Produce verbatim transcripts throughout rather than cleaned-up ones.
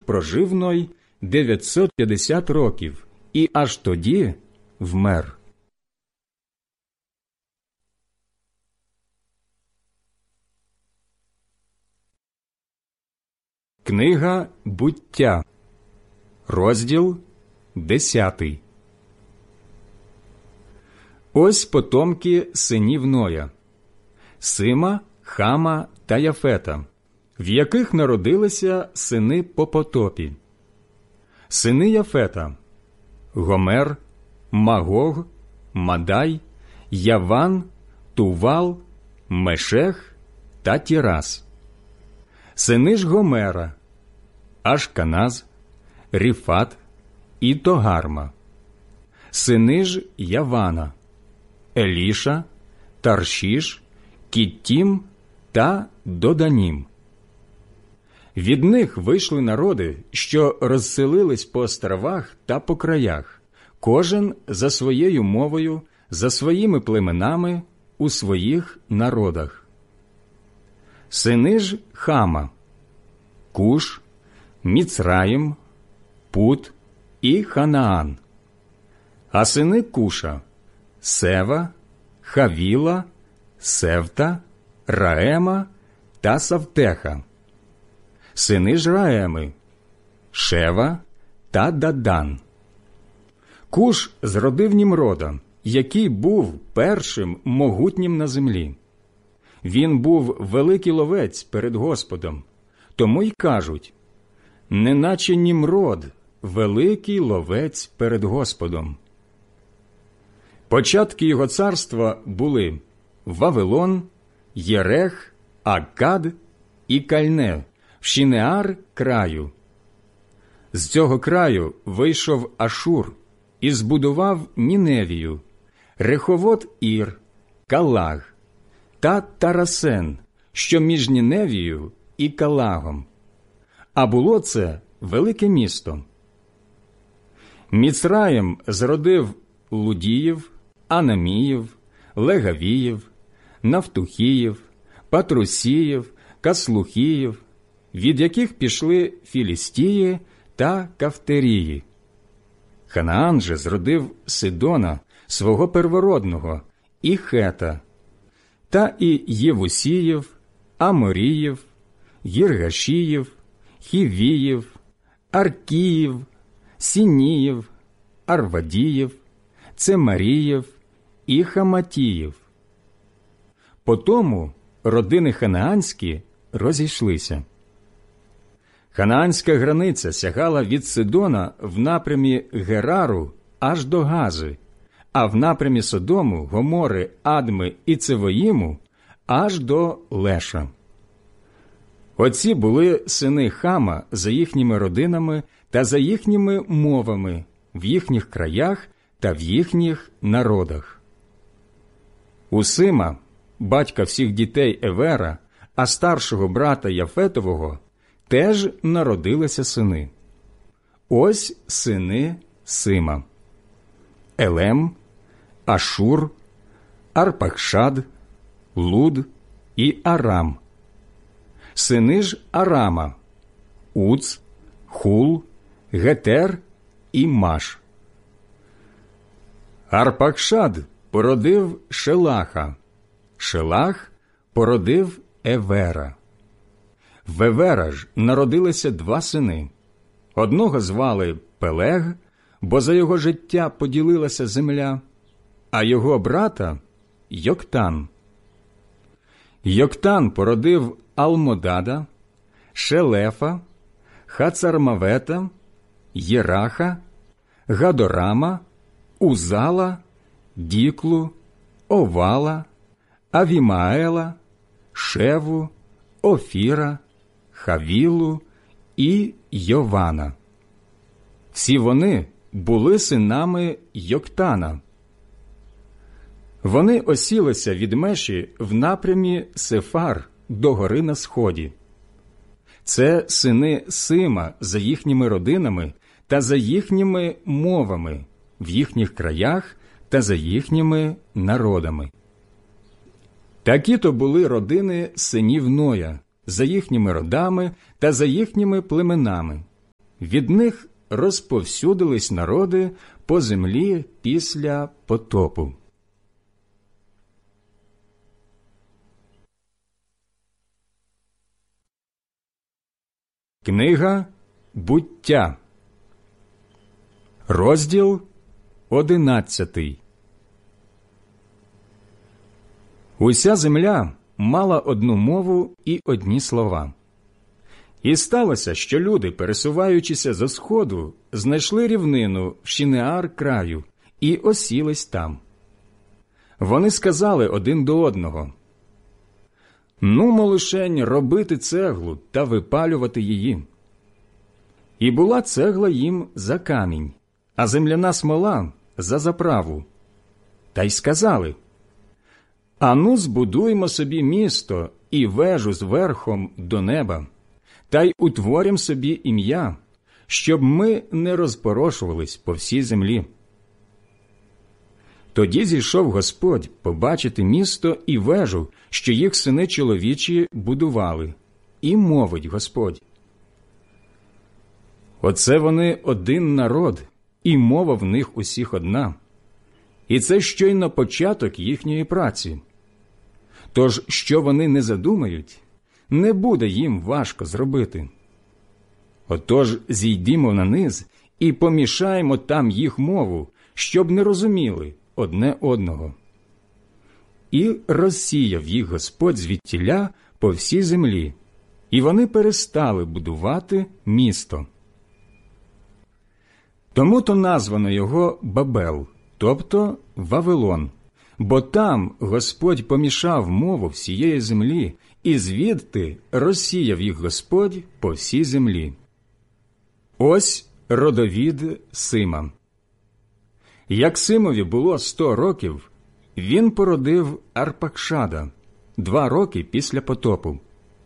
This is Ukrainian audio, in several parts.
прожив Ной дев'ятсот п'ятдесят років, і аж тоді вмер. Книга Буття, розділ десятий. Ось потомки синів Ноя – Сима, Хама та Яфета, в яких народилися сини по потопі. Сини Яфета – Гомер, Магог, Мадай, Яван, Тувал, Мешех та Тірас. Сини ж Гомера – Ашканаз, Ріфат і Тогарма. Сини ж Явана – Еліша, Таршіш, Кіттім та Доданім. Від них вийшли народи, що розселились по островах та по краях, кожен за своєю мовою, за своїми племенами у своїх народах. Сини ж Хама – Куш, Міцраїм, Пут і Ханаан. А сини Куша – Сева, Хавіла, Севта, Раема та Савтеха. Сини ж Раеми – Шева та Дадан. Куш зродив Німрода, який був першим могутнім на землі. Він був великий ловець перед Господом, тому й кажуть: неначе Німрод, великий ловець перед Господом. Початки його царства були Вавилон, Єрех, Аккад і Кальне в Шинеар краю. З цього краю вийшов Ашур і збудував Ніневію, Реховот Ір, Калаг та Тарасен, що між Ніневією і Калагом. А було це велике місто. Міцраєм зродив Лудіїв, Анаміїв, Легавіїв, Нафтухіїв, Патрусіїв, Каслухіїв, від яких пішли Філістії та Кафтерії. Ханаан же зродив Сидона, свого первородного, і Хета, та і Євусіїв, Аморіїв, Гіргашіїв, Хівіїв, Аркіїв, Сініїв, Арвадіїв, Цемаріїв і Хаматіїв. Потому родини ханаанські розійшлися. Ханаанська границя сягала від Сидона в напрямі Герару аж до Гази, а в напрямі Содому, Гомори, Адми і Цевоїму аж до Леша. Оці були сини Хама за їхніми родинами та за їхніми мовами, в їхніх краях та в їхніх народах. У Сима, батька всіх дітей Евера, а старшого брата Яфетового, теж народилися сини. Ось сини Сима: Елем, Ашур, Арпахшад, Луд і Арам. Сини ж Арама: Уц, Хул, Гетер і Маш. Арпахшад породив Шелаха, Шелах породив Евера. В Евера ж народилися два сини. Одного звали Пелег, бо за його життя поділилася земля, а його брата – Йоктан. Йоктан породив Алмодада, Шелефа, Хацармавета, Єраха, Гадорама, Узала, Діклу, Овала, Авімаела, Шеву, Офіра, Хавілу і Йована. Всі вони були синами Йоктана. Вони осілися від Меші в напрямі Сефар до гори на сході. Це сини Сима за їхніми родинами та за їхніми мовами, в їхніх краях та за їхніми народами. Такі-то були родини синів Ноя, за їхніми родами та за їхніми племенами. від них розповсюдились народи по землі після потопу. Книга Буття, розділ одинадцятий. Уся земля мала одну мову і одні слова. І сталося, що люди, пересуваючися зо сходу, знайшли рівнину в Шинеар краю і осілись там. Вони сказали один до одного: «Нумо лишень робити цеглу та випалювати її». І була цегла їм за камінь, а земляна смола за заправу. Та й сказали: «Ану, збудуймо собі місто і вежу з верхом до неба, та й утворім собі ім'я, щоб ми не розпорошувались по всій землі». Тоді зійшов Господь побачити місто і вежу, що їх сини чоловічі будували, і мовить Господь: «Оце вони один народ, і мова в них усіх одна, і це щойно початок їхньої праці. Тож, що вони не задумають, не буде їм важко зробити. Отож зійдімо на низ і помішаємо там їх мову, щоб не розуміли одне одного». І розсіяв їх Господь звідтіля по всій землі, і вони перестали будувати місто. Тому-то названо його Бабел, тобто Вавилон, бо там Господь помішав мову всієї землі, і звідти розсіяв їх Господь по всій землі. Ось родовід Сима. Як Симові було сто років, він породив Арпакшада, два роки після потопу.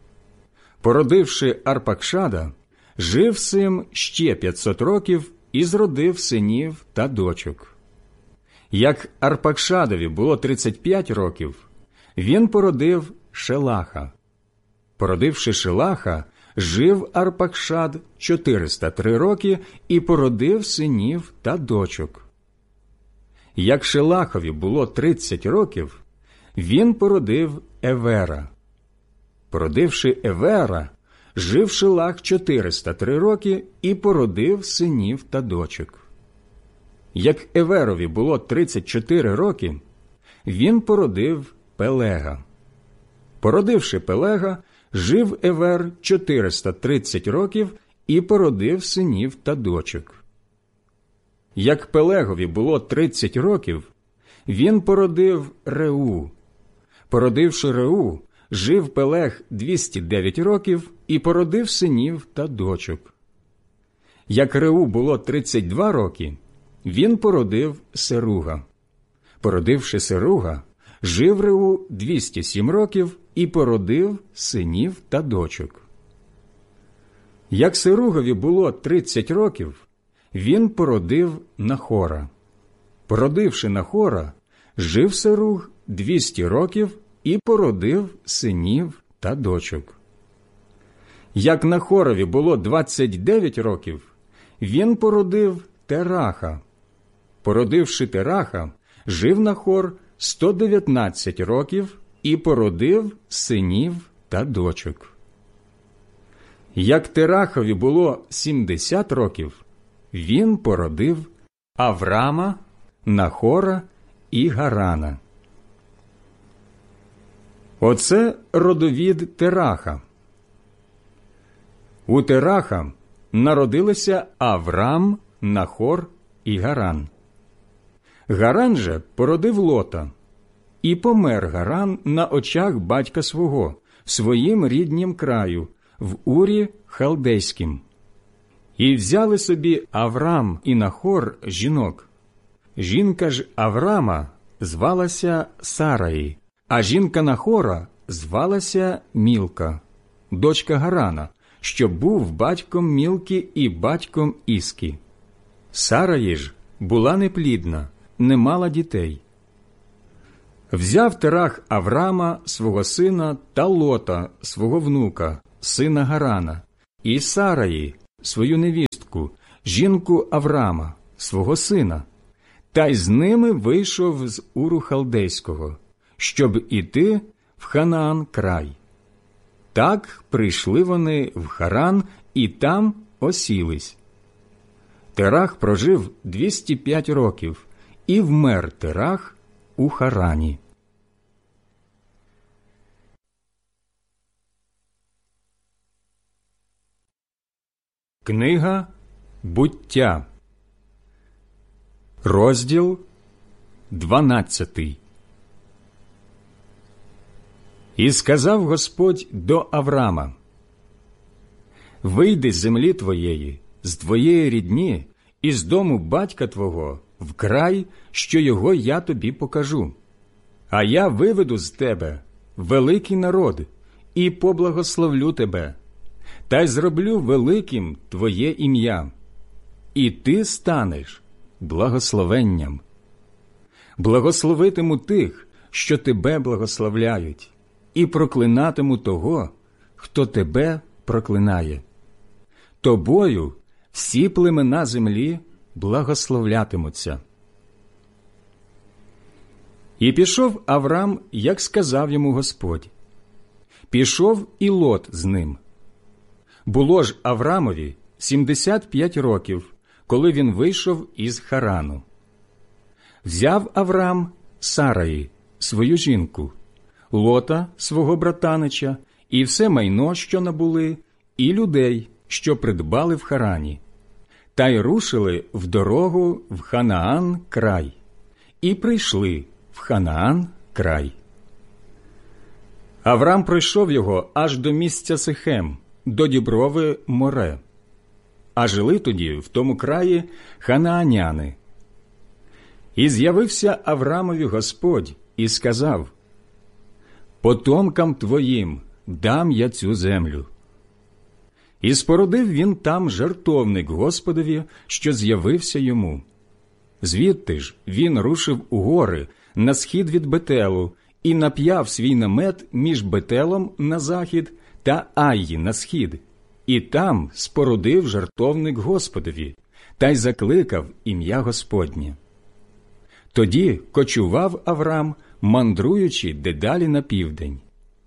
Породивши Арпакшада, жив Сим ще п'ятсот років і зродив синів та дочок. Як Арпакшадові було тридцять п'ять років, він породив Шелаха. Породивши Шелаха, жив Арпакшад чотириста три роки і породив синів та дочок. Як Шелахові було тридцять років, він породив Евера. Породивши Евера, жив Шелах чотириста три роки і породив синів та дочок. Як Еверові було тридцять чотири роки, він породив Пелега. Породивши Пелега, жив Евер чотириста тридцять років і породив синів та дочок. Як Пелегові було тридцять років, він породив Реу. Породивши Реу, жив Пелег двісті дев'ять років і породив синів та дочок. Як Реу було тридцять два роки, він породив Серуга. Породивши Серуга, жив Реу двісті сім років і породив синів та дочок. Як Серугові було тридцять років, він породив Нахора. Породивши Нахора, жив Серуг двісті років і породив синів та дочок. Як Нахорові було двадцять дев'ять років, він породив Тераха. Породивши Тераха, жив Нахор сто дев'ятнадцять років і породив синів та дочок. Як Терахові було сімдесят років, він породив Аврама, Нахора і Гарана. Оце родовід Тераха. У Тераха народилися Аврам, Нахор і Гаран. Гаран же породив Лота. І помер Гаран на очах батька свого, в своїм ріднім краю, в Урі Халдейськім. І взяли собі Аврам і Нахор жінок. Жінка ж Аврама звалася Сараї, а жінка Нахора звалася Мілка, дочка Гарана, що був батьком Мілки і батьком Іскі. Сараї ж була неплідна, не мала дітей. Взяв Терах Аврама, свого сина, та Лота, свого внука, сина Гарана, і Сараї, свою невістку, жінку Аврама, свого сина, та й з ними вийшов з Уру Халдейського, щоб іти в Ханаан край. Так прийшли вони в Харан і там осілись. Терах прожив двісті п'ять років, і вмер Терах у Харані. Книга Буття, розділ дванадцятий. І сказав Господь до Аврама: «Вийди з землі твоєї, з твоєї рідні і з дому батька твого в край, що його я тобі покажу. А я виведу з тебе великий народ і поблагословлю тебе, та й зроблю великим твоє ім'я, і ти станеш благословенням. Благословитиму тих, що тебе благословляють, і проклинатиму того, хто тебе проклинає. Тобою всі племена землі благословлятимуться». І пішов Аврам, як сказав йому Господь. Пішов і Лот з ним. Було ж Аврамові сімдесят п'ять років, коли він вийшов із Харану. Взяв Аврам Сараї, свою жінку, Лота, свого братанича, і все майно, що набули, і людей, що придбали в Харані, та й рушили в дорогу в Ханаан край, і прийшли в Ханаан край. Аврам пройшов його аж до місця Сихем, до діброви Море. А жили тоді в тому краї ханааняни. І з'явився Аврамові Господь і сказав: «Потомкам твоїм дам я цю землю». І спорудив він там жертовник Господові, що з'явився йому. Звідти ж він рушив у гори на схід від Бетелу і нап'яв свій намет між Бетелом на захід та Аї на схід, і там спорудив жертовник Господові, та й закликав ім'я Господнє. Тоді кочував Аврам, мандруючи дедалі на південь.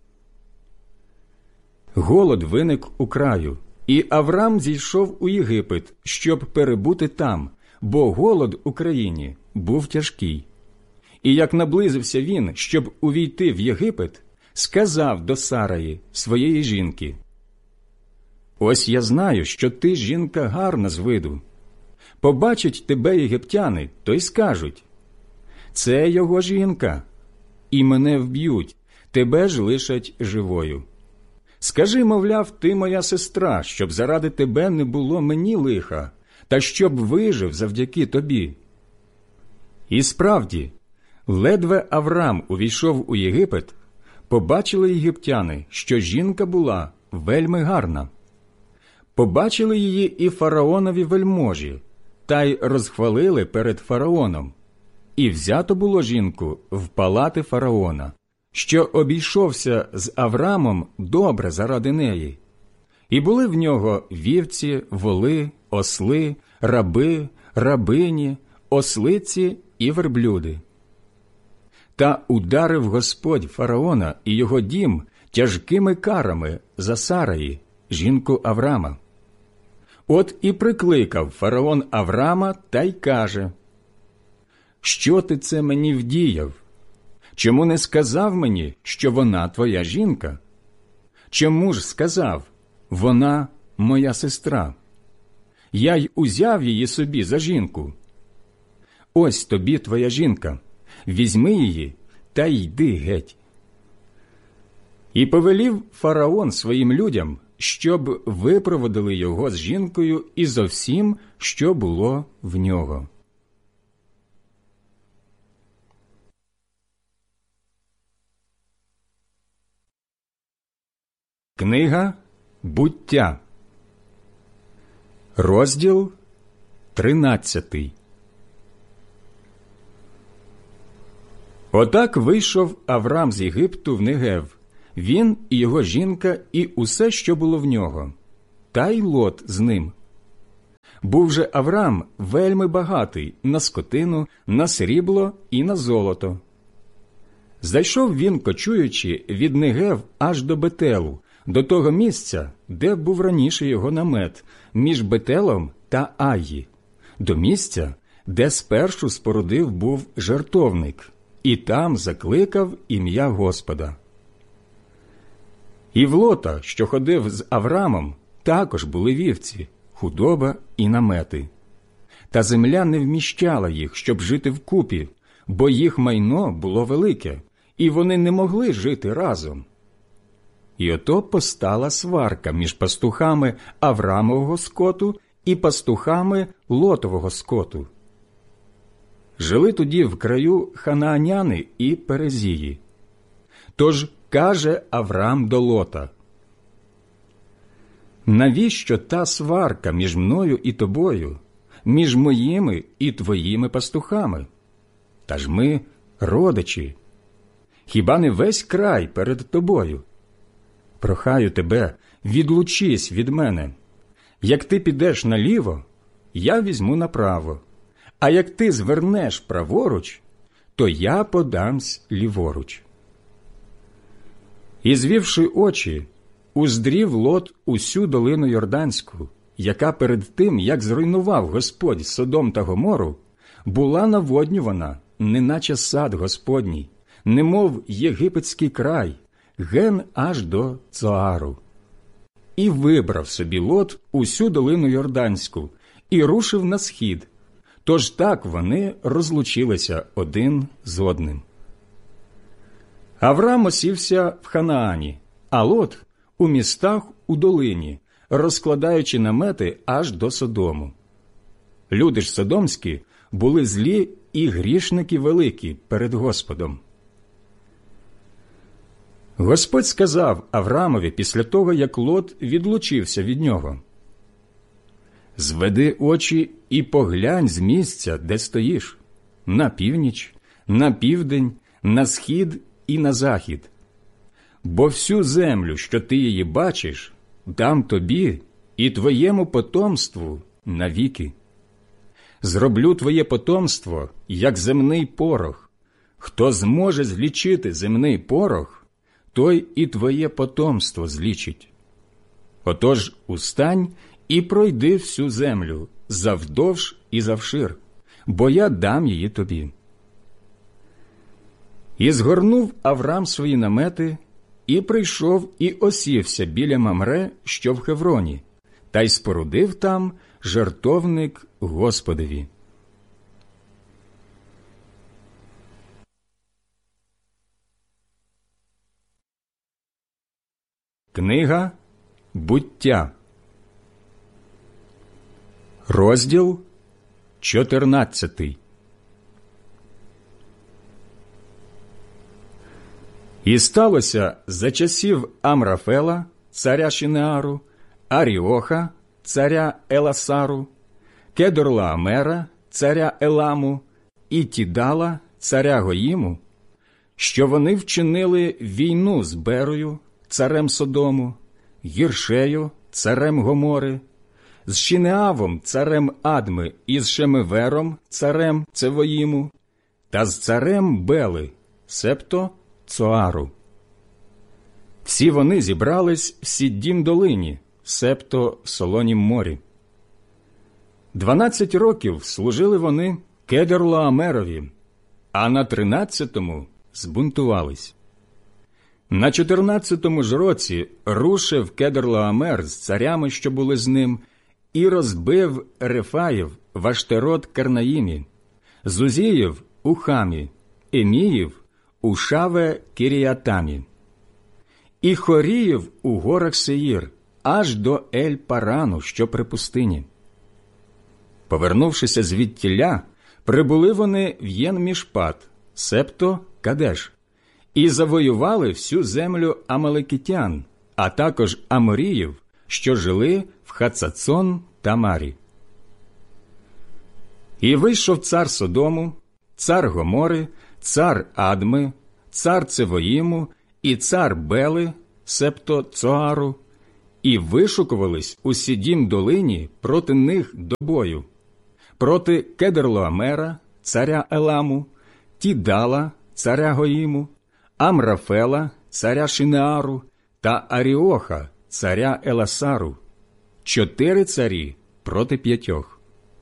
Голод виник у краю, і Аврам зійшов у Єгипет, щоб перебути там, бо голод у країні був тяжкий. І як наблизився він, щоб увійти в Єгипет, сказав до Сараї, своєї жінки: «Ось я знаю, що ти жінка гарна з виду. Побачать тебе єгиптяни, то й скажуть: це його жінка, і мене вб'ють, тебе ж лишать живою. Скажи, мовляв, ти моя сестра, щоб заради тебе не було мені лиха, та щоб вижив завдяки тобі». І справді, ледве Аврам увійшов у Єгипет, побачили єгиптяни, що жінка була вельми гарна. Побачили її і фараонові вельможі, та й розхвалили перед фараоном. І взято було жінку в палати фараона, що обійшовся з Аврамом добре заради неї. І були в нього вівці, воли, осли, раби, рабині, ослиці і верблюди. Та ударив Господь фараона і його дім тяжкими карами за Сараї, жінку Аврама. От і прикликав фараон Аврама та й каже: «Що ти це мені вдіяв? Чому не сказав мені, що вона твоя жінка? Чому ж сказав: вона моя сестра? Я й узяв її собі за жінку. Ось тобі твоя жінка, візьми її та йди геть». І повелів фараон своїм людям, щоб випроводили його з жінкою і зо всім, що було в нього. Книга Буття, розділ тринадцятий. Отак вийшов Аврам з Єгипту в Негев, він і його жінка, і усе, що було в нього, та й Лот з ним. Був же Аврам вельми багатий на скотину, на срібло і на золото. Зайшов він, кочуючи, від Негев аж до Бетелу, до того місця, де був раніше його намет, між Бетелом та Аї, до місця, де спершу спорудив був жертовник, і там закликав ім'я Господа. І в Лота, що ходив з Аврамом, також були вівці, худоба і намети. Та земля не вміщала їх, щоб жити вкупі, бо їх майно було велике, і вони не могли жити разом. І ото постала сварка між пастухами Аврамового скоту і пастухами Лотового скоту. Жили тоді в краю ханааняни і перезії. Тож каже Аврам до Лота: «Навіщо та сварка між мною і тобою, між моїми і твоїми пастухами? Та ж ми родичі. Хіба не весь край перед тобою? Прохаю тебе, відлучись від мене. Як ти підеш наліво, я візьму направо, а як ти звернеш праворуч, то я подамсь ліворуч». І, звівши очі, уздрів Лот усю долину Йорданську, яка перед тим, як зруйнував Господь Содом та Гомору, була наводнювана, неначе сад Господній, немов єгипетський край, ген аж до Цоару. І вибрав собі Лот усю долину Йорданську і рушив на схід, тож так вони розлучилися один з одним. Аврам осівся в Ханаані, а Лот – у містах у долині, розкладаючи намети аж до Содому. Люди ж содомські були злі і грішники великі перед Господом. Господь сказав Аврамові після того, як Лот відлучився від нього: «Зведи очі і поглянь з місця, де стоїш, на північ, на південь, на схід і на захід. Бо всю землю, що ти її бачиш, дам тобі і твоєму потомству навіки. Зроблю твоє потомство, як земний порох. Хто зможе злічити земний порох, той і твоє потомство злічить. Отож устань і пройди всю землю, завдовж і завшир, бо я дам її тобі». І згорнув Аврам свої намети, і прийшов і осівся біля Мамре, що в Хевроні, та й спорудив там жертовник Господові. Книга Буття, розділ чотирнадцятий. І сталося за часів Амрафела, царя Шинеару, Аріоха, царя Еласару, Кедорлаомера, царя Еламу, і Тідала, царя Гоїму, що вони вчинили війну з Берою, царем Содому, Гіршею, царем Гомори, з Шинеавом, царем Адми, і з Шемевером, царем Цевоїму, та з царем Бели, себто Цоару. Всі вони зібрались в Сіддім долині, себто Солонім морі. Дванадцять років служили вони Кедорлаомерові, а на тринадцятому збунтувались. На чотирнадцятому ж році рушив Кедорлаомер з царями, що були з ним, і розбив Рефаїв в Аштерот Карнаїмі, Зузіїв у Хамі, Еміїв у Шаве Кіріатамі, і Хоріїв у горах Сеїр, аж до Ель-Парану, що при пустині. Повернувшися звідтіля, прибули вони в Єн-Мішпат, себто Кадеш, і завоювали всю землю амалекитян, а також аморіїв, що жили в Хацацон Тамарі. І вийшов цар Содому, цар Гомори, цар Адми, цар Цевоїму і цар Бели, себто Цоару, і вишукувались у Сідім долині проти них до бою, проти Кедорлоамера, царя Еламу, Тідала, царя Гоїму, Амрафела, царя Шинеару та Аріоха, царя Еласару, чотири царі проти п'ятьох.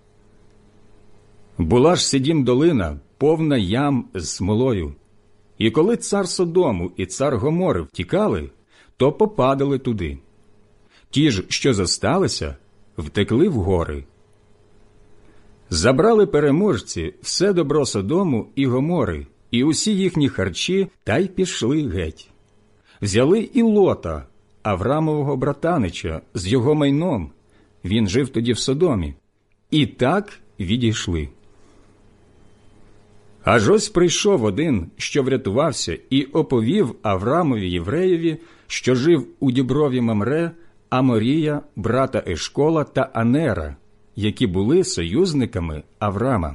Була ж Сідім долина повна ям з смолою, і коли цар Содому і цар Гомори втікали, то попадали туди. Ті ж, що зосталися, втекли в гори. Забрали переможці все добро Содому і Гомори, і усі їхні харчі, та й пішли геть. Взяли і Лота, Аврамового братанича, з його майном, він жив тоді в Содомі, і так відійшли. Аж ось прийшов один, що врятувався, і оповів Аврамові євреєві, що жив у діброві Мамре, Аморія, брата Ешкола та Анера, які були союзниками Аврама.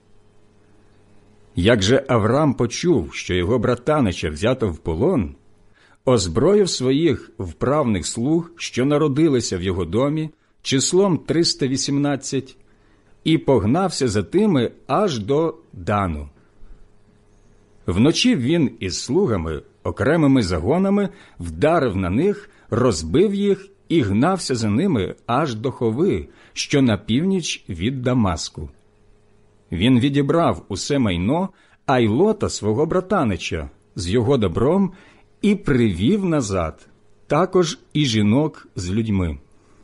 Як же Аврам почув, що його братанича взято в полон, озброїв своїх вправних слуг, що народилися в його домі, числом триста вісімнадцять, і погнався за тими аж до Дану. Вночі він із слугами, окремими загонами, вдарив на них, розбив їх і гнався за ними аж до Хови, що на північ від Дамаску. Він відібрав усе майно, а й Лота свого братанича з його добром і привів назад, також і жінок з людьми.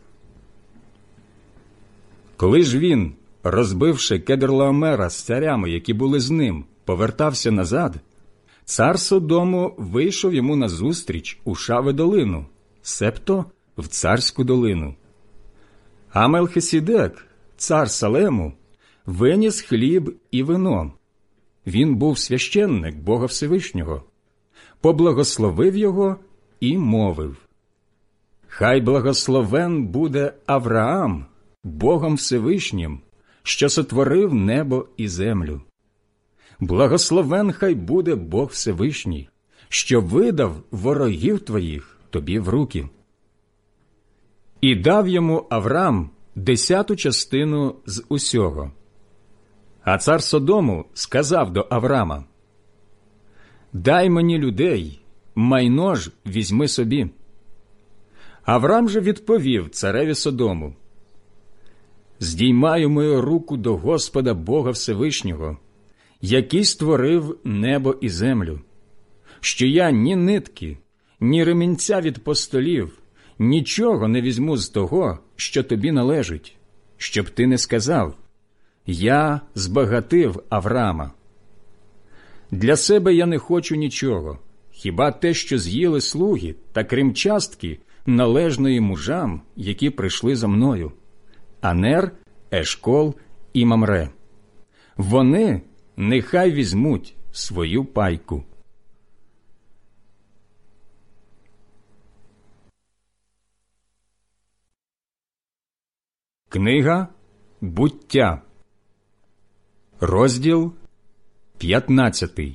Коли ж він, розбивши Кедорлоамера з царями, які були з ним, повертався назад, цар Содому вийшов йому назустріч у Шаве-долину, себто в царську долину. А Мелхиседек, цар Салему, виніс хліб і вино. Він був священник Бога Всевишнього, поблагословив його і мовив: «Хай благословен буде Авраам Богом Всевишнім, що сотворив небо і землю. Благословен хай буде Бог Всевишній, що видав ворогів твоїх тобі в руки». І дав йому Аврам десяту частину з усього. А цар Содому сказав до Аврама: «Дай мені людей, майно ж візьми собі». Аврам же відповів цареві Содому: «Здіймаю мою руку до Господа Бога Всевишнього, який створив небо і землю, що я ні нитки, ні ремінця від постолів, нічого не візьму з того, що тобі належить, щоб ти не сказав: я збагатив Аврама. Для себе я не хочу нічого, хіба те, що з'їли слуги, та крім частки, належної мужам, які прийшли за мною: Анер, Ешкол і Мамре. Вони нехай візьмуть свою пайку». Книга «Буття», розділ п'ятнадцятий.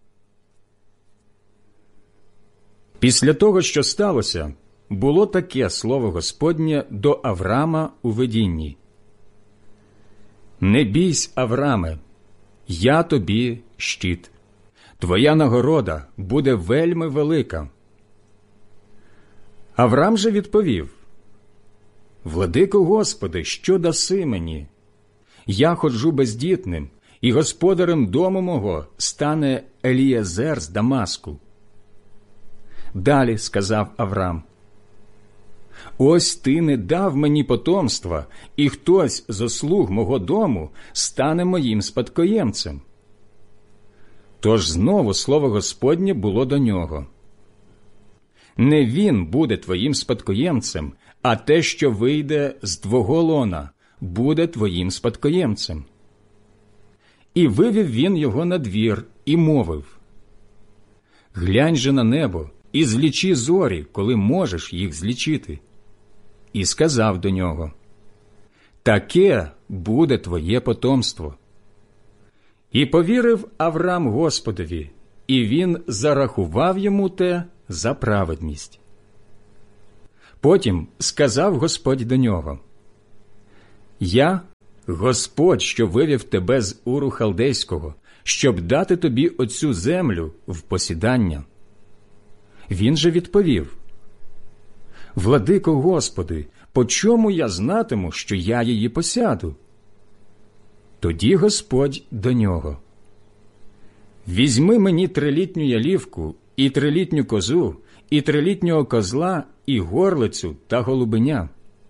Після того, що сталося, було таке слово Господнє до Аврама у видінні: «Не бійсь, Авраме, я тобі щит, твоя нагорода буде вельми велика». Аврам же відповів: «Владико Господи, що даси мені? Я ходжу бездітним, і господарем дому мого стане Елієзер з Дамаску». Далі сказав Аврам: «Ось ти не дав мені потомства, і хтось зо слуг мого дому стане моїм спадкоємцем». Тож знову слово Господнє було до нього: «Не він буде твоїм спадкоємцем, а те, що вийде з твого лона, буде твоїм спадкоємцем». І вивів він його на двір і мовив: «Глянь же на небо і злічи зорі, коли можеш їх злічити». І сказав до нього: «Таке буде твоє потомство». І повірив Аврам Господові, і він зарахував йому те за праведність. Потім сказав Господь до нього: «Я – Господь, що вивів тебе з Уру Халдейського, щоб дати тобі оцю землю в посідання». Він же відповів: «Владико Господи, по чому я знатиму, що я її посяду?» Тоді Господь до нього: «Візьми мені трилітню ялівку, і трилітню козу, і трилітнього козла, і горлицю та голубеня».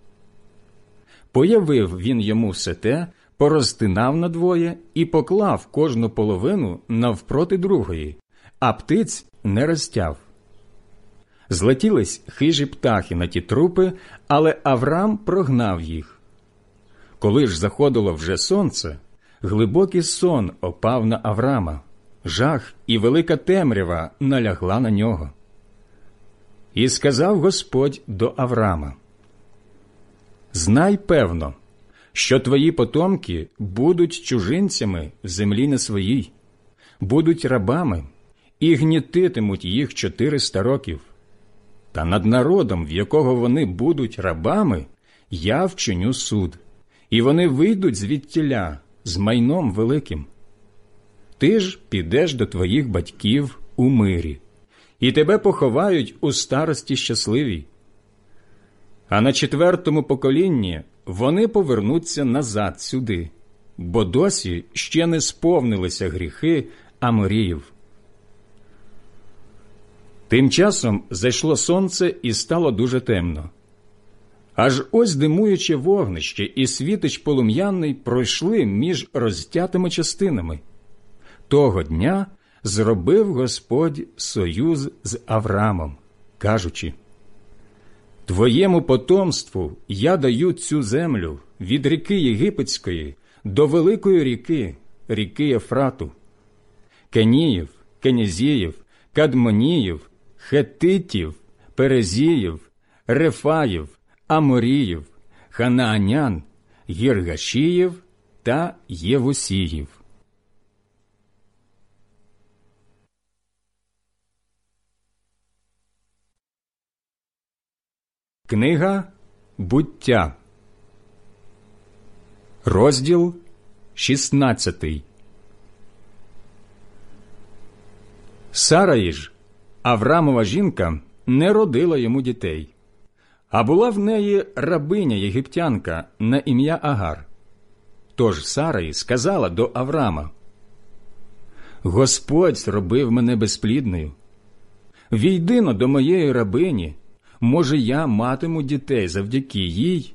Появив він йому все те, порозтинав надвоє і поклав кожну половину навпроти другої, а птиць не розтяв. Злетілись хижі птахи на ті трупи, але Аврам прогнав їх. Коли ж заходило вже сонце, глибокий сон опав на Аврама, жах і велика темрява налягла на нього. І сказав Господь до Аврама: «Знай певно, що твої потомки будуть чужинцями в землі не своїй, будуть рабами і гнітитимуть їх чотириста років. Та над народом, в якого вони будуть рабами, я вчиню суд, і вони вийдуть звідтіля з майном великим. Ти ж підеш до твоїх батьків у мирі, і тебе поховають у старості щасливій. А на четвертому поколінні вони повернуться назад сюди, бо досі ще не сповнилися гріхи Аморіїв». Тим часом зайшло сонце і стало дуже темно. Аж ось димуюче вогнище і світич полум'яний пройшли між розтятими частинами. Того дня зробив Господь союз з Аврамом, кажучи: «Твоєму потомству я даю цю землю від ріки Єгипетської до великої ріки, ріки Єфрату, Кеніїв, Кенезіїв, Кадмоніїв, Хеттитів, Перезіїв, Рефаїв, Аморіїв, Ханаанян, Гіргашіїв та Євусіїв». Книга Буття, розділ шістнадцятий. Сараї ж, Аврамова жінка, не родила йому дітей, а була в неї рабиня єгиптянка на ім'я Агар. Тож Сараї сказала до Аврама: «Господь зробив мене безплідною. Війди-но до моєї рабині, може, я матиму дітей завдяки їй».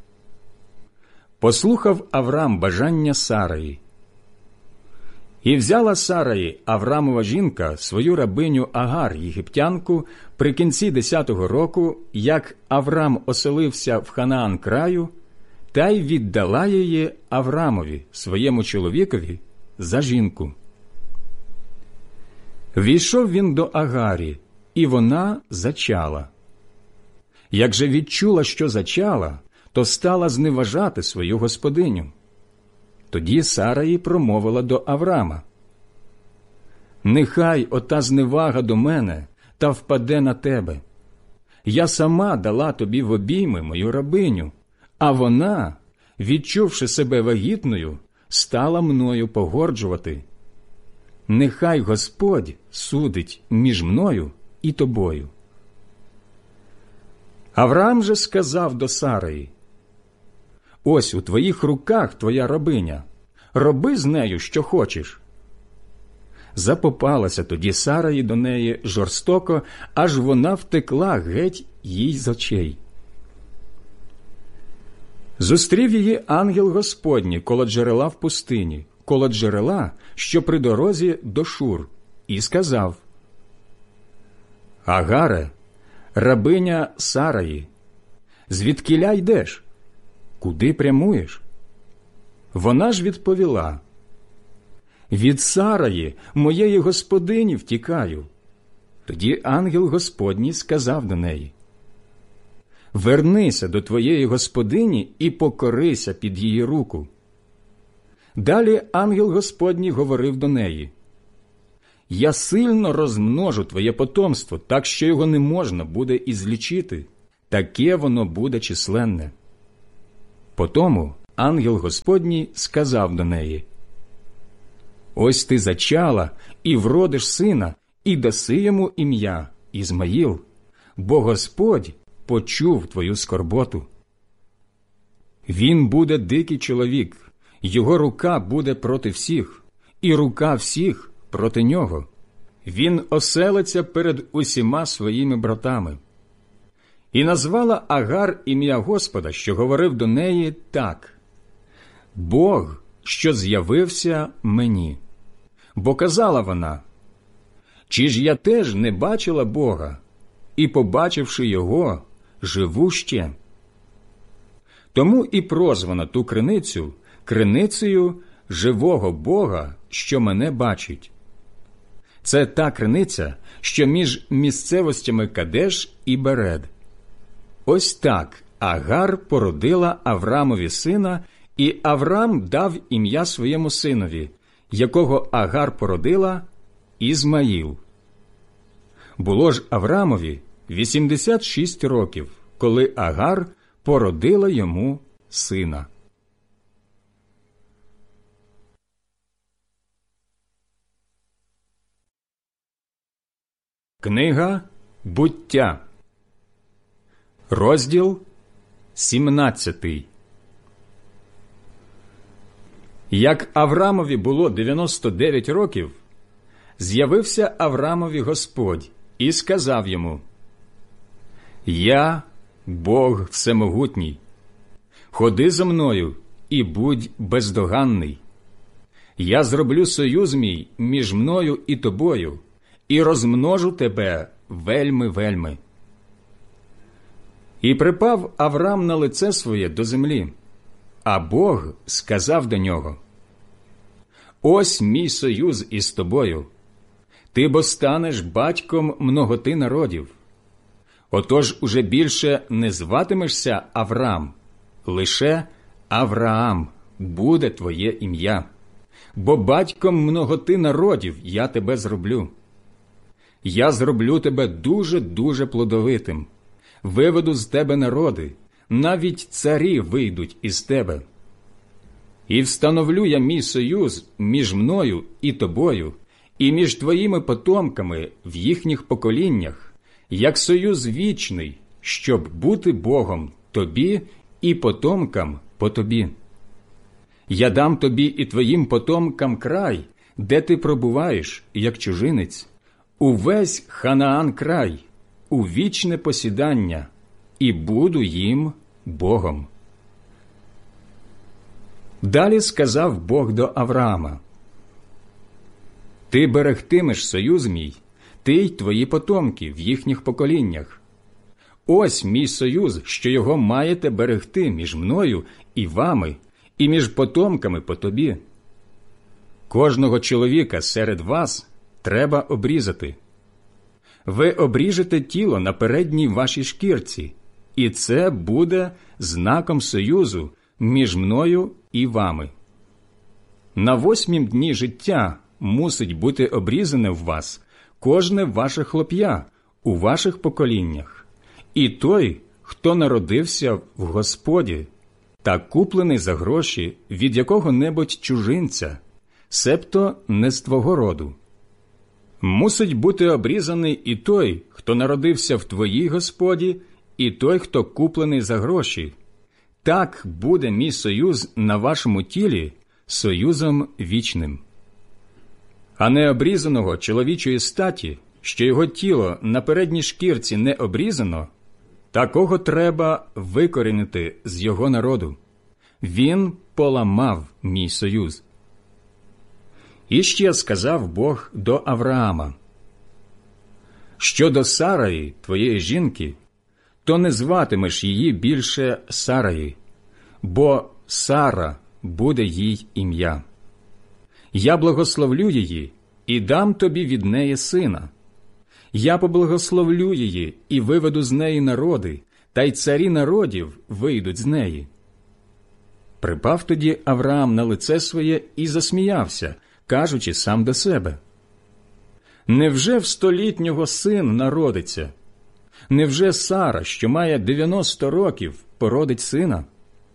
Послухав Аврам бажання Сараї. І взяла Сараї, Аврамова жінка, свою рабиню Агар, єгиптянку, при кінці десятого року, як Аврам оселився в Ханаан краю, та й віддала її Аврамові, своєму чоловікові, за жінку. Війшов він до Агарі, і вона зачала. Як же відчула, що зачала, то стала зневажати свою господиню. Тоді Сараї промовила до Аврама: «Нехай ота зневага до мене та впаде на тебе. Я сама дала тобі в обійми мою рабиню, а вона, відчувши себе вагітною, стала мною погорджувати. Нехай Господь судить між мною і тобою». Авраам же сказав до Сараї: «Ось у твоїх руках твоя рабиня, роби з нею, що хочеш». Запопалася тоді Сараї до неї жорстоко, аж вона втекла геть їй з очей. Зустрів її ангел Господній коло джерела в пустині, коло джерела, що при дорозі до Шур, і сказав: «Агаре, рабиня Сараї, звідкіля йдеш? Куди прямуєш?» Вона ж відповіла: «Від Сараї, моєї господині, втікаю». Тоді ангел Господній сказав до неї: «Вернися до твоєї господині і покорися під її руку». Далі ангел Господній говорив до неї: «Я сильно розмножу твоє потомство, так що його не можна буде ізлічити. таке воно буде численне. Потому ангел Господній сказав до неї: «Ось ти зачала і вродиш сина, і даси йому ім'я Ізмаїл, бо Господь почув твою скорботу. Він буде дикий чоловік, його рука буде проти всіх, і рука всіх проти нього. Він оселиться перед усіма своїми братами». І назвала Агар ім'я Господа, що говорив до неї, так: «Бог, що з'явився мені». Бо казала вона: «Чи ж я теж не бачила Бога, і, побачивши Його, живу ще?» Тому і прозвано ту криницю криницею живого Бога, що мене бачить. Це та криниця, що між місцевостями Кадеш і Беред. Ось так Агар породила Аврамові сина, і Аврам дав ім'я своєму синові, якого Агар породила, Ізмаїл. Було ж Аврамові вісімдесят шість років, коли Агар породила йому сина. Книга Буття, розділ сімнадцятий. Як Аврамові було дев'яносто дев'ять років, з'явився Аврамові Господь і сказав йому: «Я – Бог Всемогутній. Ходи зо мною і будь бездоганний. Я зроблю союз мій між мною і тобою, і розмножу тебе вельми-вельми». І припав Аврам на лице своє до землі, а Бог сказав до нього: «Ось мій союз із тобою. Ти бо станеш батьком многоти народів. Отож уже більше не зватимешся Аврам, лише Авраам буде твоє ім'я, бо батьком многоти народів я тебе зроблю. Я зроблю тебе дуже-дуже плодовитим, виведу з тебе народи, навіть царі вийдуть із тебе. І встановлю я мій союз між мною і тобою, і між твоїми потомками в їхніх поколіннях, як союз вічний, щоб бути Богом тобі і потомкам по тобі. Я дам тобі і твоїм потомкам край, де ти пробуваєш, як чужинець, увесь Ханаан край, у вічне посідання, і буду їм Богом». Далі сказав Бог до Авраама: «Ти берегтимеш союз мій, ти й твої потомки в їхніх поколіннях. Ось мій союз, що його маєте берегти між мною і вами, і між потомками по тобі. Кожного чоловіка серед вас треба обрізати. Ви обріжете тіло на передній вашій шкірці, і це буде знаком союзу між мною і вами. На восьмім дні життя мусить бути обрізане в вас кожне ваше хлоп'я у ваших поколіннях, і той, хто народився в Господі та куплений за гроші від якого-небудь чужинця, себто не з твого роду. Мусить бути обрізаний і той, хто народився в твоїй Господі, і той, хто куплений за гроші. Так буде мій союз на вашому тілі союзом вічним. А необрізаного чоловічої статі, що його тіло на передній шкірці не обрізано, такого треба викорінити з його народу. Він поламав мій союз». І ще сказав Бог до Авраама: «Щодо Сараї, твоєї жінки, то не зватимеш її більше Сараї, бо Сара буде їй ім'я. Я благословлю її і дам тобі від неї сина. Я поблагословлю її і виведу з неї народи, та й царі народів вийдуть з неї». Припав тоді Авраам на лице своє і засміявся, кажучи сам до себе: «Невже в столітнього син народиться? Невже Сара, що має дев'яносто років, породить сина?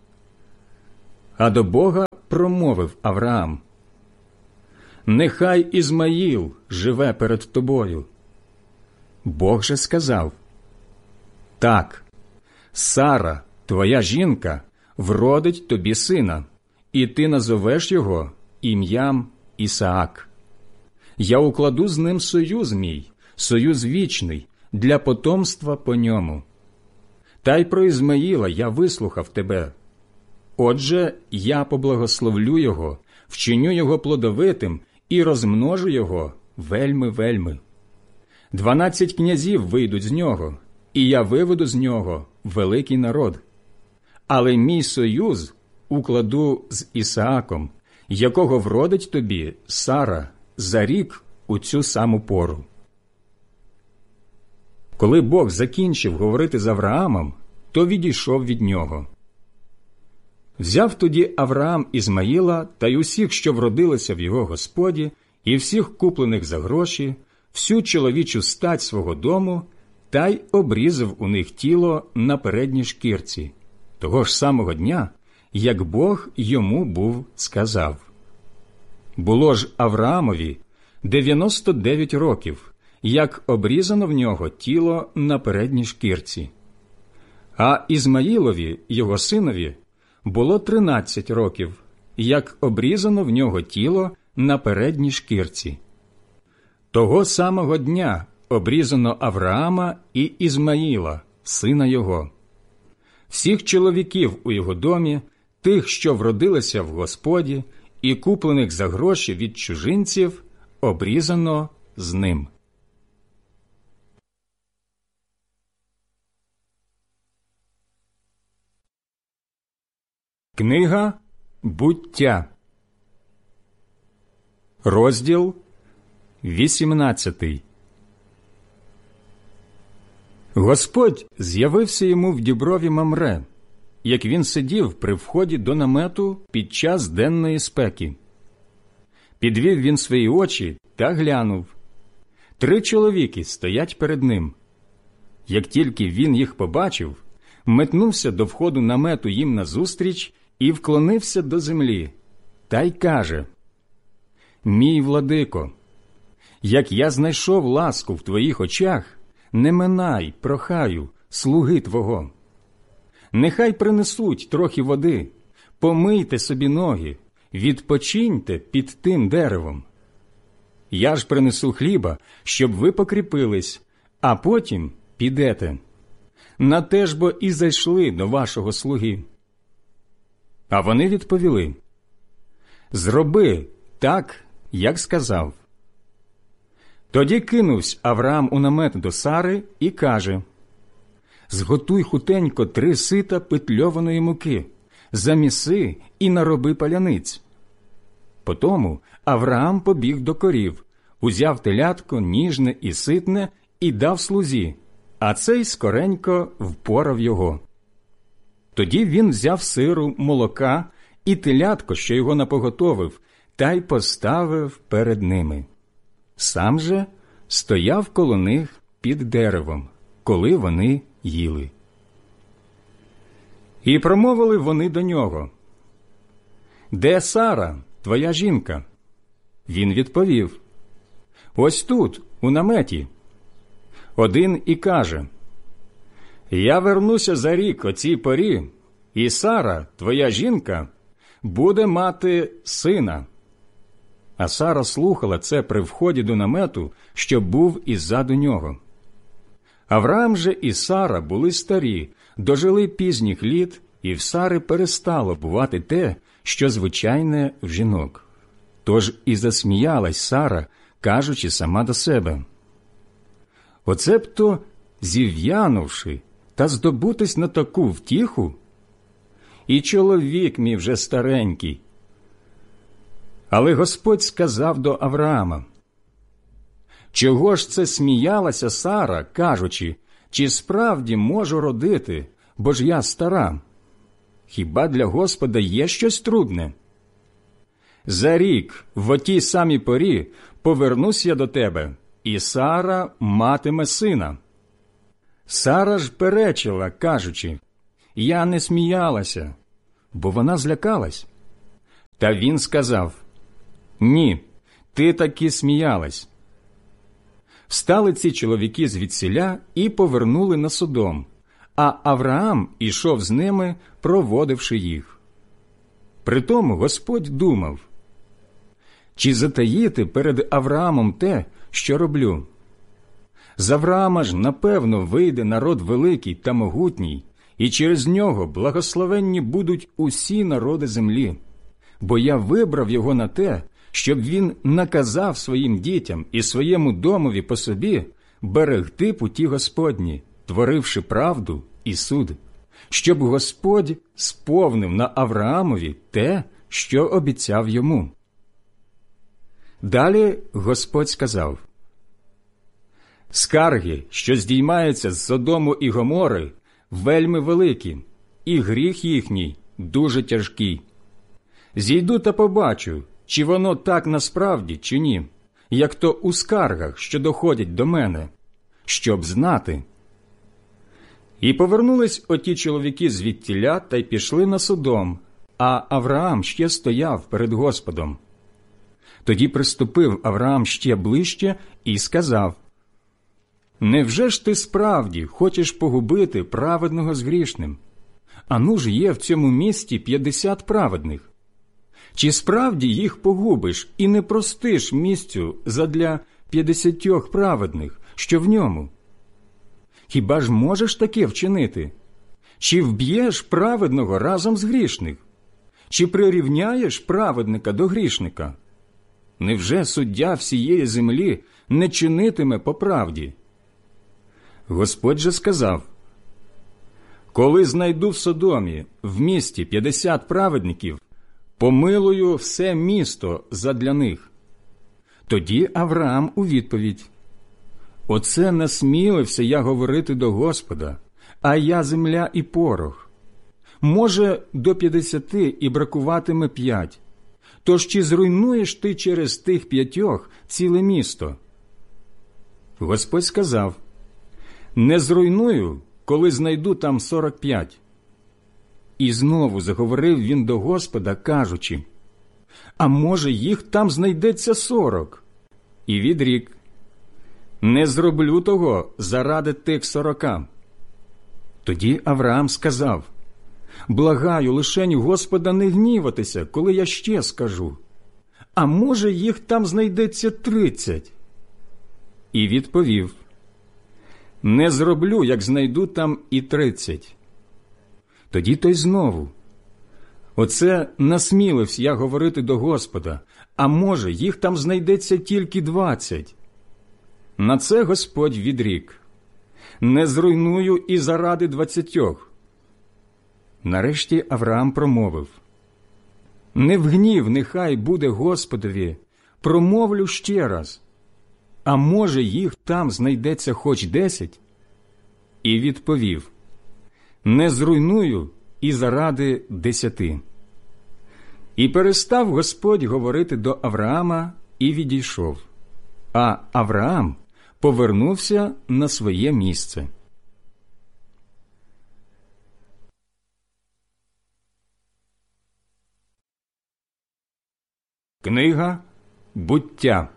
А до Бога промовив Авраам: «Нехай Ізмаїл живе перед тобою». Бог же сказав: «Так, Сара, твоя жінка, вродить тобі сина, і ти назовеш його ім'ям Ісаак. Я укладу з ним союз мій, союз вічний, для потомства по ньому. Та й про Ізмаїла я вислухав тебе. Отже, я поблагословлю його, вчиню його плодовитим і розмножу його вельми-вельми. Дванадцять князів вийдуть з нього, і я виведу з нього великий народ. Але мій союз укладу з Ісааком, якого вродить тобі Сара за рік у цю саму пору». Коли Бог закінчив говорити з Авраамом, то відійшов від нього. Взяв тоді Авраам Ізмаїла та й усіх, що вродилися в його господі, і всіх куплених за гроші, всю чоловічу стать свого дому, та й обрізав у них тіло на передній шкірці, того ж самого дня, як Бог йому був сказав. Було ж Авраамові дев'яносто дев'ять років, як обрізано в нього тіло на передній шкірці. А Ізмаїлові, його синові, було тринадцять років, як обрізано в нього тіло на передній шкірці. Того самого дня обрізано Авраама і Ізмаїла, сина його. Всіх чоловіків у його домі, тих, що вродилися в Господі, і куплених за гроші від чужинців, обрізано з ним. Книга «Буття», розділ вісімнадцятий. Господь з'явився йому в діброві Мамре, як він сидів при вході до намету під час денної спеки. Підвів він свої очі та глянув. Три чоловіки стоять перед ним. Як тільки він їх побачив, метнувся до входу намету їм назустріч і вклонився до землі, та й каже: «Мій владико, як я знайшов ласку в твоїх очах, не минай, прохаю, слуги твого. Нехай принесуть трохи води, помийте собі ноги, відпочиньте під тим деревом. Я ж принесу хліба, щоб ви покріпились, а потім підете. На те ж бо і зайшли до вашого слуги». А вони відповіли: «Зроби так, як сказав». Тоді кинувся Авраам у намет до Сари і каже: «Зготуй хутенько три сита петльованої муки, заміси і нароби паляниць». Потому Авраам побіг до корів, узяв телятко ніжне і ситне і дав слузі, а цей скоренько впорав його. Тоді він взяв сиру, молока і телятко, що його напоготовив, та й поставив перед ними. Сам же стояв коло них під деревом, коли вони їли. І промовили вони до нього: «Де Сара, твоя жінка?» Він відповів: «Ось тут, у наметі». Один і каже: «Я вернуся за рік о цій порі, і Сара, твоя жінка, буде мати сина». А Сара слухала це при вході до намету, що був іззаду нього. Авраам же і Сара були старі, дожили пізніх літ, і в Сари перестало бувати те, що звичайне в жінок. Тож і засміялась Сара, кажучи сама до себе: «Оце б то, зів'янувши та здобутись на таку втіху? І чоловік мій вже старенький». Але Господь сказав до Авраама: «Чого ж це сміялася Сара, кажучи, чи справді можу родити, бо ж я стара? Хіба для Господа є щось трудне? За рік в отій самій порі повернусь я до тебе, і Сара матиме сина». Сара ж перечила, кажучи: «Я не сміялася», бо вона злякалась. Та він сказав: «Ні, ти таки сміялась». Встали ці чоловіки звідсіля і повернули на Содом, а Авраам ішов з ними, проводивши їх. Притому Господь думав: чи затаїти перед Авраамом те, що роблю? З Авраама ж, напевно, вийде народ великий та могутній, і через нього благословенні будуть усі народи землі. Бо я вибрав його на те, щоб він наказав своїм дітям і своєму домові по собі берегти путі Господні, творивши правду і суд, щоб Господь сповнив на Авраамові те, що обіцяв йому. Далі Господь сказав: «Скарги, що здіймаються з Содому і Гомори, вельми великі, і гріх їхній дуже тяжкий. Зійду та побачу, чи воно так насправді, чи ні, як то у скаргах, що доходять до мене, щоб знати». І повернулись оті чоловіки звідтіля та й пішли на Содом, а Авраам ще стояв перед Господом. Тоді приступив Авраам ще ближче і сказав: «Невже ж ти справді хочеш погубити праведного з грішним? Ану ж є в цьому місті п'ятдесят праведних. Чи справді їх погубиш і не простиш місцю задля п'ятдесятьох праведних, що в ньому? Хіба ж можеш таке вчинити? Чи вб'єш праведного разом з грішних? Чи прирівняєш праведника до грішника? Невже суддя всієї землі не чинитиме по правді?» Господь же сказав: «Коли знайду в Содомі, в місті п'ятдесят праведників, помилую все місто задля них». Тоді Авраам у відповідь: «Оце насмілився я говорити до Господа, а я земля і порох. Може, до п'ятдесяти і бракуватиме п'ять. Тож чи зруйнуєш ти через тих п'ятьох ціле місто?» Господь сказав: «Не зруйную, коли знайду там сорок п'ять». І знову заговорив він до Господа, кажучи: «А може, їх там знайдеться сорок?» І відрік: «Не зроблю того заради тих сорока». Тоді Авраам сказав: «Благаю лишень Господа не гніватися, коли я ще скажу. А може, їх там знайдеться тридцять?» І відповів: «Не зроблю, як знайду там і тридцять». Тоді той знову: «Оце насмілився я говорити до Господа, а може, їх там знайдеться тільки двадцять». На це Господь відрік: «Не зруйную і заради двадцятьох». Нарешті Авраам промовив: «Не в гнів нехай буде Господові, промовлю ще раз. А може, їх там знайдеться хоч десять?» І відповів: «Не зруйную і заради десяти». І перестав Господь говорити до Авраама і відійшов, а Авраам повернувся на своє місце. Книга «Буття»,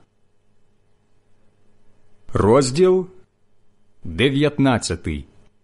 розділ дев'ятнадцятий.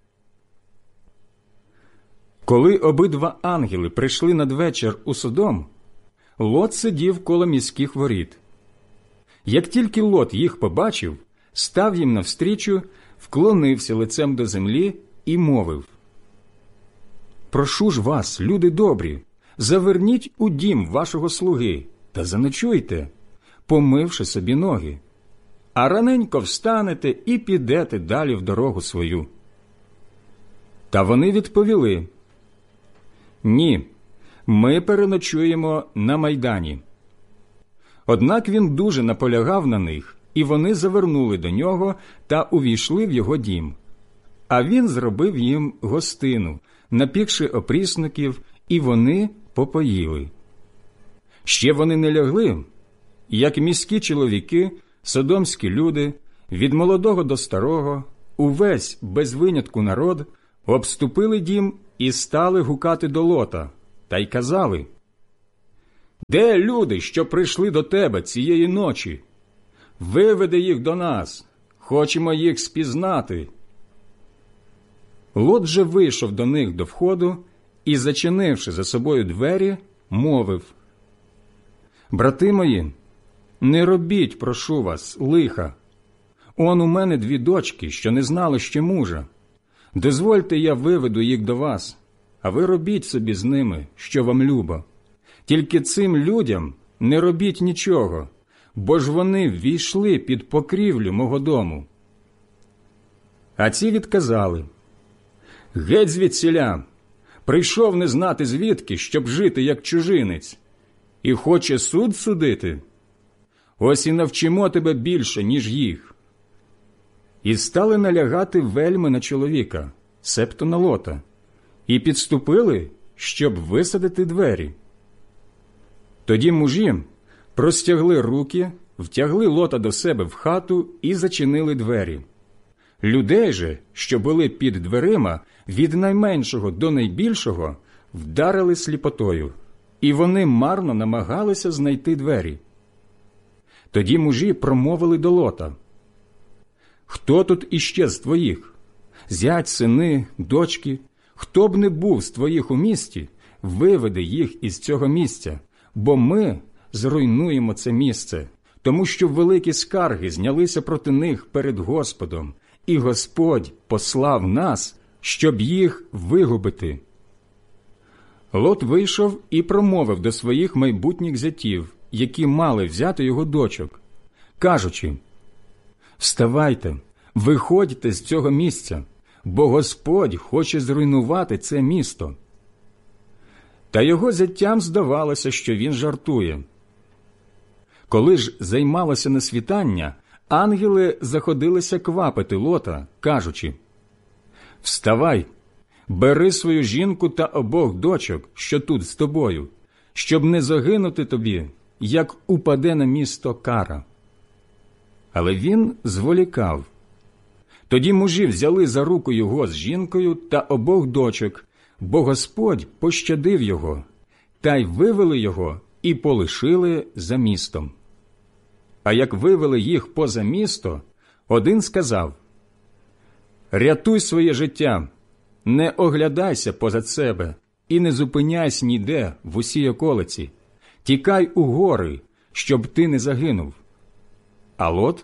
Коли обидва ангели прийшли надвечір у Содом, Лот сидів коло міських воріт. Як тільки Лот їх побачив, став їм навстрічу, вклонився лицем до землі і мовив: «Прошу ж вас, люди добрі, заверніть у дім вашого слуги та заночуйте, помивши собі ноги, а раненько встанете і підете далі в дорогу свою». Та вони відповіли: «Ні, ми переночуємо на майдані». Однак він дуже наполягав на них, і вони завернули до нього та увійшли в його дім. А він зробив їм гостину, напікши опрісників, і вони попоїли. Ще вони не лягли, як міські чоловіки, содомські люди, від молодого до старого, увесь без винятку народ обступили дім і стали гукати до Лота, та й казали: «Де люди, що прийшли до тебе цієї ночі? Виведи їх до нас, хочемо їх спізнати». Лот же вийшов до них до входу і, зачинивши за собою двері, мовив: «Брати мої, не робіть, прошу вас, лиха. Он у мене дві дочки, що не знали ще мужа. Дозвольте, я виведу їх до вас, а ви робіть собі з ними, що вам любо. Тільки цим людям не робіть нічого, бо ж вони ввійшли під покрівлю мого дому». А ці відказали: «Геть звідсіля! Прийшов не знати звідки, щоб жити як чужинець, і хоче суд судити? Ось і навчимо тебе більше, ніж їх». І стали налягати вельми на чоловіка, себто на Лота, і підступили, щоб висадити двері. Тоді мужі простягли руки, втягли Лота до себе в хату і зачинили двері. Людей же, що були під дверима, від найменшого до найбільшого, вдарили сліпотою, і вони марно намагалися знайти двері. Тоді мужі промовили до Лота: «Хто тут іще з твоїх? Зять, сини, дочки, хто б не був з твоїх у місті, виведи їх із цього місця, бо ми зруйнуємо це місце, тому що великі скарги знялися проти них перед Господом, і Господь послав нас, щоб їх вигубити». Лот вийшов і промовив до своїх майбутніх зятів, які мали взяти його дочок, кажучи: «Вставайте, виходьте з цього місця, бо Господь хоче зруйнувати це місто». Та його зятям здавалося, що він жартує. Коли ж займалося на світання, ангели заходилися квапити Лота, кажучи: «Вставай, бери свою жінку та обох дочок, що тут з тобою, щоб не загинути тобі, як упаде на місто кара». Але він зволікав. Тоді мужі взяли за руку його з жінкою та обох дочок, бо Господь пощадив його, та й вивели його і полишили за містом. А як вивели їх поза місто, один сказав: «Рятуй своє життя, не оглядайся позад себе і не зупиняйся ніде в усій околиці, тікай у гори, щоб ти не загинув». А Лот: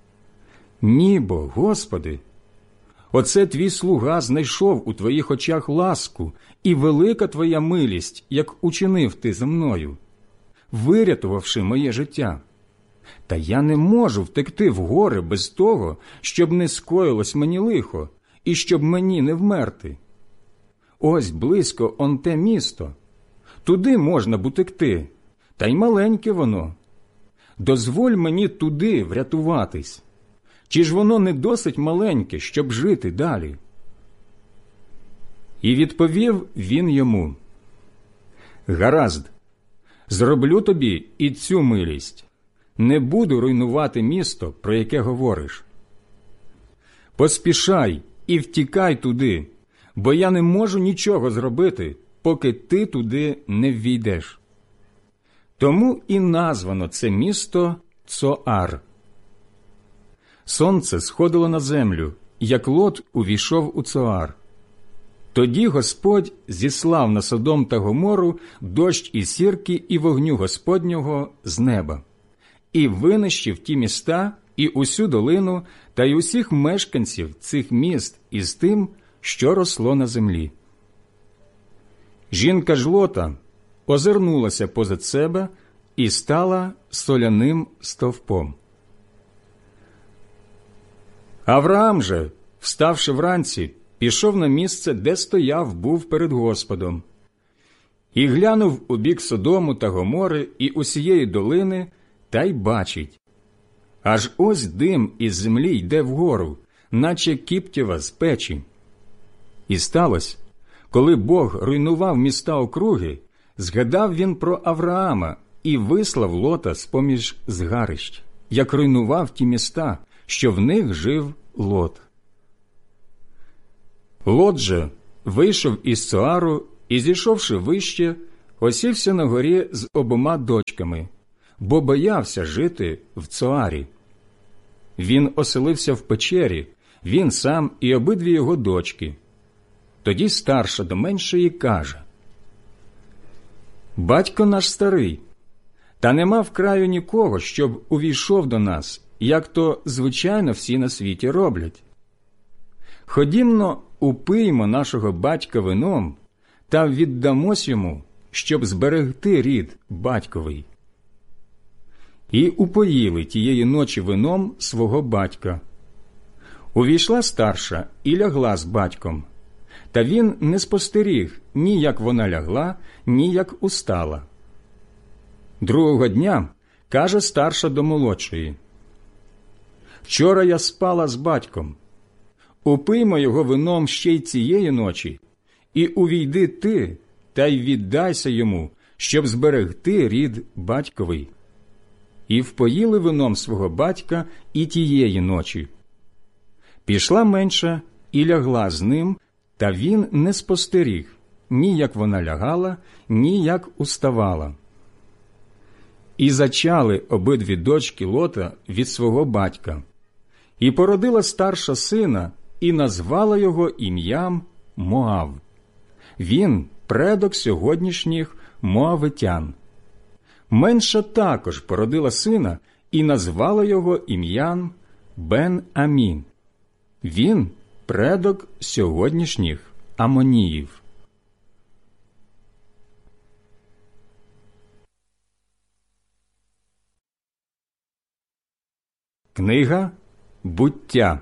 «Ні бо, Господи, оце твій слуга знайшов у твоїх очах ласку, і велика твоя милість, як учинив ти зо мною, вирятувавши моє життя. Та я не можу втекти в гори без того, щоб не скоїлось мені лихо, і щоб мені не вмерти. Ось близько он те місто, туди можна б утекти, та й маленьке воно. Дозволь мені туди врятуватись. Чи ж воно не досить маленьке, щоб жити далі?» І відповів він йому: «Гаразд, зроблю тобі і цю милість. Не буду руйнувати місто, про яке говориш. Поспішай і втікай туди, бо я не можу нічого зробити, поки ти туди не ввійдеш». Тому і названо це місто Цоар. Сонце сходило на землю, як Лот увійшов у Цоар. Тоді Господь зіслав на Содом та Гомору дощ і сірки і вогню Господнього з неба, і винищив ті міста і усю долину та й усіх мешканців цих міст із тим, що росло на землі. Жінка ж Лота озирнулася позад себе і стала соляним стовпом. Авраам же, вставши вранці, пішов на місце, де стояв був перед Господом, і глянув у бік Содому та Гомори і усієї долини, та й бачить. Аж ось дим із землі йде вгору, наче кіптєва з печі. І сталося, коли Бог руйнував міста округи, згадав він про Авраама і вислав Лота з-поміж згарищ, як руйнував ті міста, що в них жив Лот. Лот же вийшов із Цоару і, зійшовши вище, осівся на горі з обома дочками, бо боявся жити в Цоарі. Він оселився в печері, він сам і обидві його дочки. Тоді старша до меншої каже: «Батько наш старий, та нема в краю нікого, щоб увійшов до нас, як то, звичайно, всі на світі роблять. Ходімно, упиймо нашого батька вином та віддамось йому, щоб зберегти рід батьковий». І упоїли тієї ночі вином свого батька. Увійшла старша і лягла з батьком, та він не спостеріг ні як вона лягла, ні як устала. Другого дня каже старша до молодшої: «Вчора я спала з батьком. Упиймо його вином ще й цієї ночі, і увійди ти, та й віддайся йому, щоб зберегти рід батьковий». І впоїли вином свого батька і тієї ночі. Пішла менша і лягла з ним, та він не спостеріг ні як вона лягала, ні як уставала. І зачали обидві дочки Лота від свого батька. І породила старша сина, і назвала його ім'ям Моав. Він предок сьогоднішніх моавитян. Менша також породила сина і назвала його ім'ям Бен-Амін. Він предок сьогоднішніх амоніїв. Книга Буття,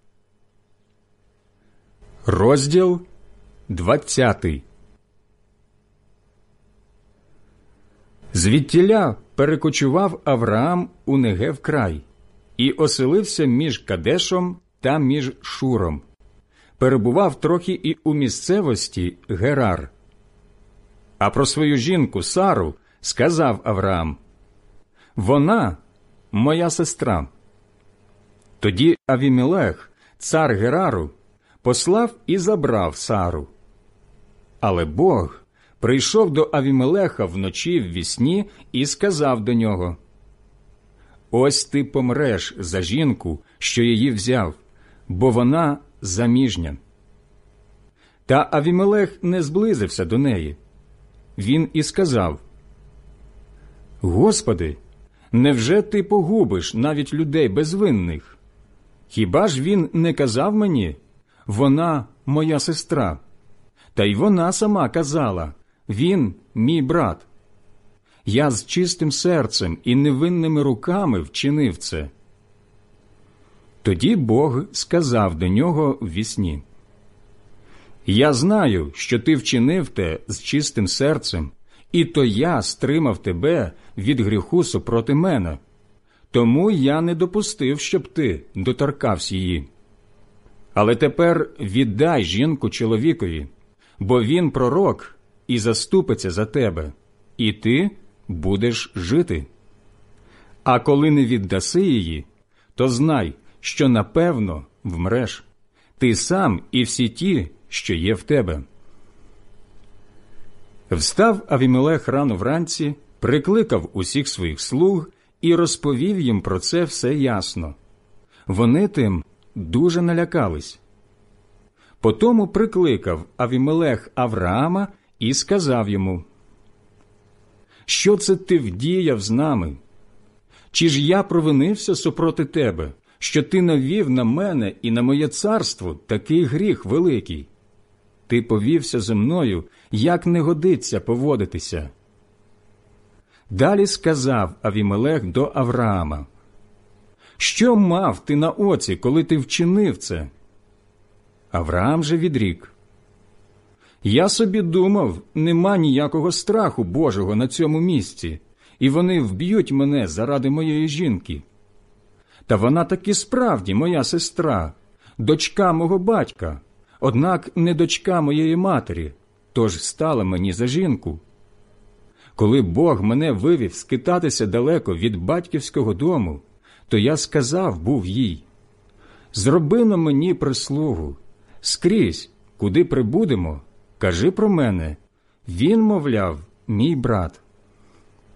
розділ двадцятий. Звідтіля перекочував Авраам у Негев край і оселився між Кадешом та між Шуром. Перебував трохи і у місцевості Герар. А про свою жінку Сару сказав Авраам: «Вона – моя сестра». Тоді Авімелех, цар Герару, послав і забрав Сару. Але Бог прийшов до Авімелеха вночі ввісні і сказав до нього: «Ось ти помреш за жінку, що її взяв, бо вона заміжня». Та Авімелех не зблизився до неї. Він і сказав: «Господи, невже ти погубиш навіть людей безвинних? Хіба ж він не казав мені: вона моя сестра? Та й вона сама казала: він мій брат. Я з чистим серцем і невинними руками вчинив це». Тоді Бог сказав до нього ввісні: «Я знаю, що ти вчинив те з чистим серцем, і то я стримав тебе від гріху супроти мене. Тому я не допустив, щоб ти доторкався її. Але тепер віддай жінку чоловікові, бо він пророк і заступиться за тебе, і ти будеш жити. А коли не віддаси її, то знай, що напевно вмреш, ти сам і всі ті, що є в тебе». Встав Авімелех рано вранці, прикликав усіх своїх слуг і розповів їм про це все ясно. Вони тим дуже налякались. Потому прикликав Авімелех Авраама і сказав йому: «Що це ти вдіяв з нами? Чи ж я провинився супроти тебе, що ти навів на мене і на моє царство такий гріх великий? Ти повівся зі мною, як не годиться поводитися». Далі сказав Авімелех до Авраама: «Що мав ти на оці, коли ти вчинив це?» Авраам же відрік: «Я собі думав, нема ніякого страху Божого на цьому місці, і вони вб'ють мене заради моєї жінки. Та вона таки справді моя сестра, дочка мого батька, однак не дочка моєї матері, тож стала мені за жінку. Коли Бог мене вивів скитатися далеко від батьківського дому, то я сказав був їй: зроби на мені прислугу, скрізь, Куди прибудемо, кажи про мене, він, мовляв, мій брат.